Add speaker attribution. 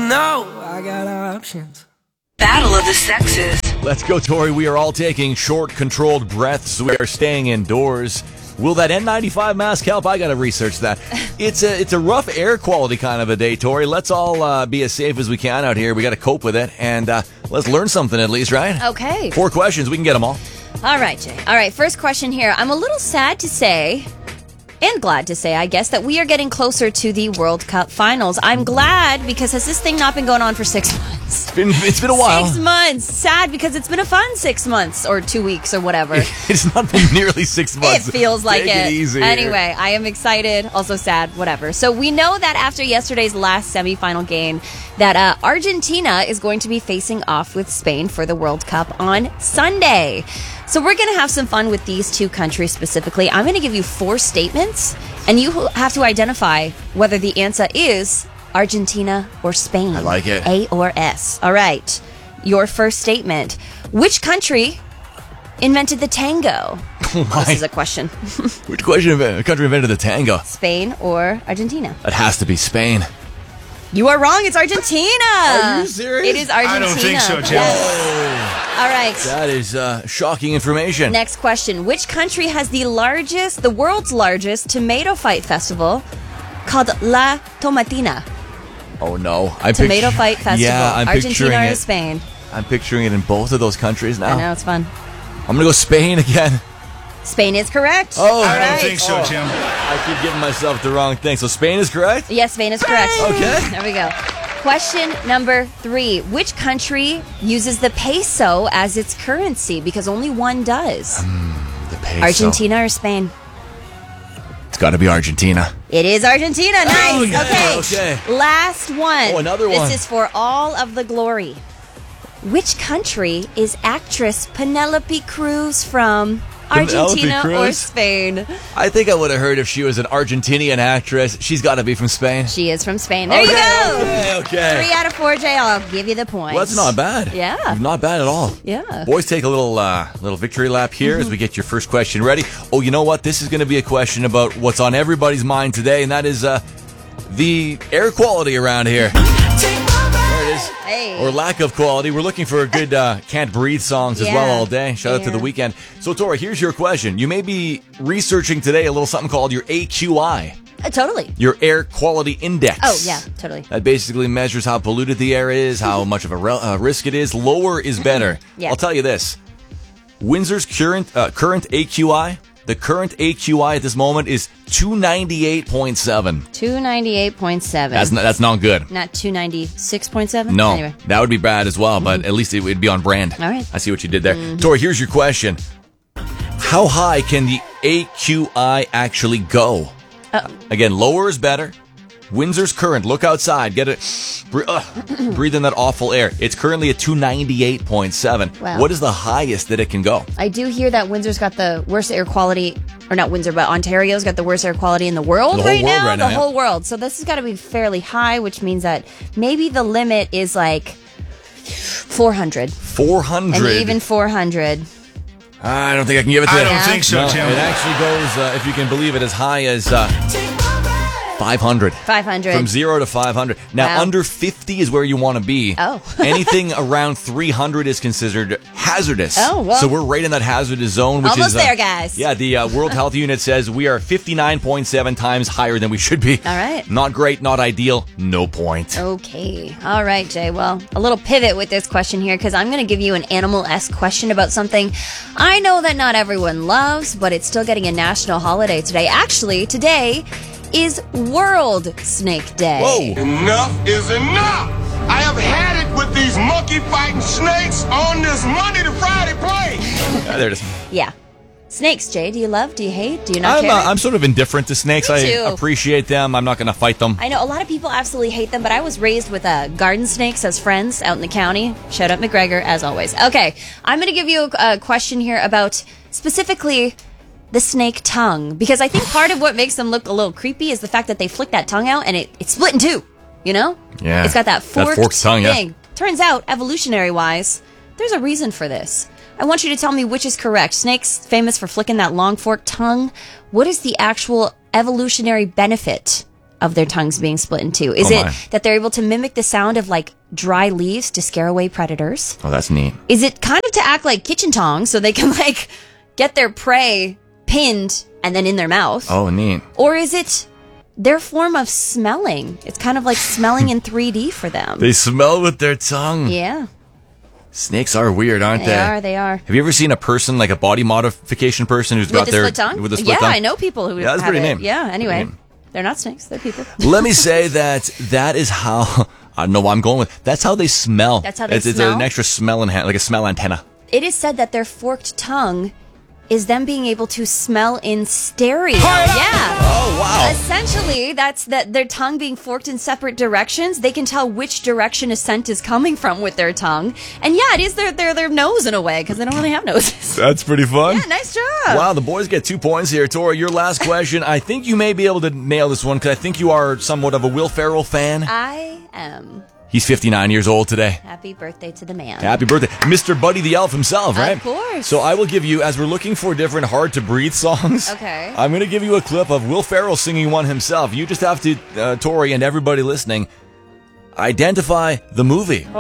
Speaker 1: know I got options.
Speaker 2: Battle of the Sexes.
Speaker 3: Let's go, Tori. We are all taking short, controlled breaths. We are staying indoors. Will that N95 mask help? I got to research that. It's a rough air quality kind of a day, Tori. Let's all be as safe as we can out here. We got to cope with it, and let's learn something at least, right?
Speaker 4: Okay.
Speaker 3: 4 questions. We can get them all.
Speaker 4: All right, Jay. All right, first question here. I'm a little sad to say, and glad to say, I guess, that we are getting closer to the World Cup finals. I'm glad because has this thing not been going on for 6 months?
Speaker 3: It's been a while.
Speaker 4: 6 months. Sad because it's been a fun 6 months or 2 weeks or whatever.
Speaker 3: It's not been nearly 6 months.
Speaker 4: It feels like
Speaker 3: Take it easy
Speaker 4: Anyway,
Speaker 3: here.
Speaker 4: I am excited, also sad, whatever. So we know that after yesterday's last semifinal game that Argentina is going to be facing off with Spain for the World Cup on Sunday. So we're going to have some fun with these two countries specifically. I'm going to give you 4 statements, and you have to identify whether the answer is Argentina or Spain.
Speaker 3: I like it.
Speaker 4: A or S. All right. Your first statement. Which country invented the tango?
Speaker 3: Oh,
Speaker 4: this is a question.
Speaker 3: Which country invented the tango?
Speaker 4: Spain or Argentina?
Speaker 3: That has to be Spain.
Speaker 4: You are wrong. It's Argentina.
Speaker 3: Are you serious?
Speaker 4: It is Argentina.
Speaker 5: I don't think so, Jim.
Speaker 4: Yes. All right.
Speaker 3: That is shocking information.
Speaker 4: Next question. Which country has the world's largest tomato fight festival called La Tomatina?
Speaker 3: Oh, no.
Speaker 4: Tomato fight festival.
Speaker 3: Yeah, I'm picturing
Speaker 4: Argentina or
Speaker 3: it.
Speaker 4: Spain?
Speaker 3: I'm picturing it in both of those countries now.
Speaker 4: I know, it's fun.
Speaker 3: I'm going to go Spain again.
Speaker 4: Spain is correct.
Speaker 3: Oh,
Speaker 5: I don't think so, Jim.
Speaker 3: I keep giving myself the wrong thing. So Spain is correct?
Speaker 4: Yes, Spain is correct.
Speaker 3: Okay.
Speaker 4: There we go. Question number 3. Which country uses the peso as its currency? Because only one does.
Speaker 3: The peso.
Speaker 4: Argentina or Spain?
Speaker 3: It's got to be Argentina.
Speaker 4: It is Argentina. Nice.
Speaker 3: Okay.
Speaker 4: Last one.
Speaker 3: Oh, another one.
Speaker 4: This is for all of the glory. Which country is actress Penelope Cruz from?
Speaker 3: Penelope
Speaker 4: Argentina or
Speaker 3: Cruz?
Speaker 4: Spain?
Speaker 3: I think I would have heard if she was an Argentinian actress. She's got to be from Spain.
Speaker 4: She is from Spain. There you go.
Speaker 3: Okay.
Speaker 4: 3 out of 4, Jay. I'll give you the point.
Speaker 3: Well, that's not bad.
Speaker 4: Yeah.
Speaker 3: Not bad at all.
Speaker 4: Yeah.
Speaker 3: Boys, take a little victory lap here as we get your first question ready. Oh, you know what? This is going to be a question about what's on everybody's mind today, and that is the air quality around here. There it is.
Speaker 4: Hey.
Speaker 3: Or lack of quality. We're looking for a good Can't Breathe songs as well
Speaker 4: Yeah.
Speaker 3: all day. Shout out to the weekend. So, Tora, here's your question. You may be researching today a little something called your AQI.
Speaker 4: Totally.
Speaker 3: Your air quality index.
Speaker 4: Oh, yeah, totally.
Speaker 3: That basically measures how polluted the air is, how much of a risk it is. Lower is better.
Speaker 4: Yeah.
Speaker 3: I'll tell you this. Windsor's current AQI, the current AQI at this moment is 298.7.
Speaker 4: 298.7.
Speaker 3: That's not good.
Speaker 4: Not 296.7?
Speaker 3: No,
Speaker 4: Anyway.
Speaker 3: that would be bad as well, but at least it would be on brand.
Speaker 4: All right.
Speaker 3: I see what you did there. Tori, here's your question. How high can the AQI actually go? Again, lower is better. Windsor's current. Look outside. Get it. Breathe in that awful air. It's currently at 298.7.
Speaker 4: Wow.
Speaker 3: What is the highest that it can go?
Speaker 4: I do hear that Windsor's got the worst air quality, or not Windsor, but Ontario's got the worst air quality in the world
Speaker 3: The whole
Speaker 4: right
Speaker 3: world
Speaker 4: now.
Speaker 3: right now,
Speaker 4: The
Speaker 3: yeah.
Speaker 4: whole world. So this has got to be fairly high, which means that maybe the limit is like 400.
Speaker 3: 400.
Speaker 4: And even 400.
Speaker 3: I don't think I can give it to you.
Speaker 5: I don't think so,
Speaker 3: No,
Speaker 5: Tim.
Speaker 3: it actually goes, if you can believe it, as high as 500.
Speaker 4: 500.
Speaker 3: From 0 to 500. Now,
Speaker 4: Wow.
Speaker 3: under 50 is where you want to be.
Speaker 4: Oh.
Speaker 3: Anything around 300 is considered hazardous.
Speaker 4: Oh, well.
Speaker 3: So we're right in that hazardous zone, which
Speaker 4: Almost
Speaker 3: is...
Speaker 4: there, guys.
Speaker 3: Yeah, the World Health Unit says we are 59.7 times higher than we should be.
Speaker 4: All right.
Speaker 3: Not great, not ideal, no point.
Speaker 4: Okay. All right, Jay. Well, a little pivot with this question here because I'm going to give you an animal-esque question about something I know that not everyone loves, but it's still getting a national holiday today. Actually, today is World Snake Day.
Speaker 3: Whoa.
Speaker 6: Enough is enough! I have had it with these monkey-fighting snakes on this Monday to Friday plane!
Speaker 3: There it is.
Speaker 4: Yeah. Snakes, Jay. Do you love? Do you hate? Do you not
Speaker 3: I'm,
Speaker 4: care?
Speaker 3: I'm sort of indifferent to snakes.
Speaker 4: Me
Speaker 3: I
Speaker 4: too.
Speaker 3: appreciate them. I'm not going to fight them.
Speaker 4: I know a lot of people absolutely hate them, but I was raised with garden snakes as friends out in the county. Shout out McGregor, as always. Okay, I'm going to give you a question here about specifically the snake tongue, because I think part of what makes them look a little creepy is the fact that they flick that tongue out and it's split in two, you know?
Speaker 3: Yeah.
Speaker 4: It's got that forked
Speaker 3: tongue, yeah.
Speaker 4: thing. Turns out, evolutionary-wise, there's a reason for this. I want you to tell me which is correct. Snakes, famous for flicking that long forked tongue. What is the actual evolutionary benefit of their tongues being split in two? Is
Speaker 3: Oh,
Speaker 4: it
Speaker 3: my.
Speaker 4: that they're able to mimic the sound of like dry leaves to scare away predators?
Speaker 3: Oh, that's neat.
Speaker 4: Is it kind of to act like kitchen tongs so they can like get their prey pinned and then in their mouth?
Speaker 3: Oh, neat.
Speaker 4: Or is it their form of smelling? It's kind of like smelling in 3D for them.
Speaker 3: They smell with their tongue.
Speaker 4: Yeah,
Speaker 3: Snakes are weird, aren't they?
Speaker 4: they are.
Speaker 3: Have you ever seen a person, like a body modification person who's got
Speaker 4: With the
Speaker 3: their
Speaker 4: split tongue?
Speaker 3: with a split
Speaker 4: yeah,
Speaker 3: tongue?
Speaker 4: I know people who
Speaker 3: Yeah, that's
Speaker 4: have
Speaker 3: pretty
Speaker 4: it.
Speaker 3: neat.
Speaker 4: Yeah, anyway.
Speaker 3: Pretty neat.
Speaker 4: They're not snakes, they're people.
Speaker 3: Let me say that is how I don't know what I'm going with. That's how they smell.
Speaker 4: That's how they
Speaker 3: it's
Speaker 4: smell?
Speaker 3: an extra smell like a smell antenna.
Speaker 4: It is said that their forked tongue is them being able to smell in stereo. Yeah.
Speaker 3: Oh wow.
Speaker 4: Essentially, that's that their tongue being forked in separate directions. They can tell which direction a scent is coming from with their tongue. And yeah, it is their nose in a way because they don't really have noses.
Speaker 3: That's pretty fun.
Speaker 4: Yeah, nice job.
Speaker 3: Wow, the boys get 2 points here. Tori, your last question. I think you may be able to nail this one because I think you are somewhat of a Will Ferrell fan.
Speaker 4: I am.
Speaker 3: He's 59 years old today.
Speaker 4: Happy birthday to the man.
Speaker 3: Happy birthday. Mr. Buddy the Elf himself, right?
Speaker 4: Of course.
Speaker 3: So I will give you, as we're looking for different hard-to-breathe songs,
Speaker 4: Okay.
Speaker 3: I'm going to give you a clip of Will Ferrell singing one himself. You just have to, Tori and everybody listening, identify the movie.